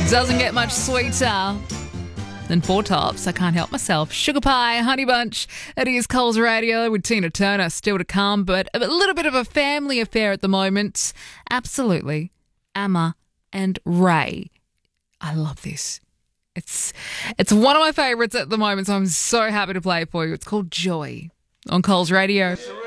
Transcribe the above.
Doesn't get much sweeter than Four Tops. I can't help myself. Sugar Pie, Honey Bunch. It is Coles Radio with Tina Turner still to come, but a little bit of a family affair at the moment. Absolutely. Amma and Ray. I love this. It's one of my favourites at the moment, so I'm so happy to play it for you. It's called Joy on Coles Radio.